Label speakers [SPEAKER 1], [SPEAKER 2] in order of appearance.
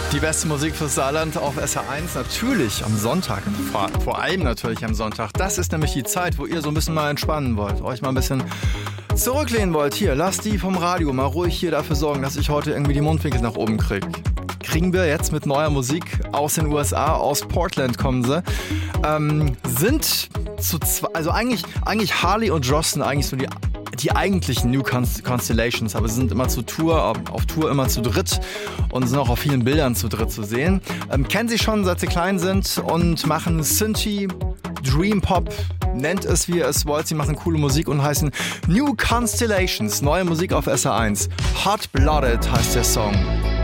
[SPEAKER 1] Die beste Musik fürs Saarland auf SR1, natürlich am Sonntag, vor allem natürlich am Sonntag. Das ist nämlich die Zeit, wo ihr so ein bisschen mal entspannen wollt, euch mal ein bisschen zurücklehnen wollt. Hier, lasst die vom Radio mal ruhig hier dafür sorgen, dass ich heute irgendwie die Mundwinkel nach oben kriege. Kriegen wir jetzt mit neuer Musik aus den USA, aus Portland kommen sie, sind zu zwei, also eigentlich Harley und Joss sind eigentlich so die eigentlichen New Constellations, aber sie sind immer auf Tour immer zu dritt und sind auch auf vielen Bildern zu dritt zu sehen. Kennen sie schon, seit sie klein sind und machen Synthie, Dream Pop, nennt es wie ihr es wollt. Sie machen coole Musik und heißen New Constellations. Neue Musik auf SR1. Hot Blooded heißt der Song.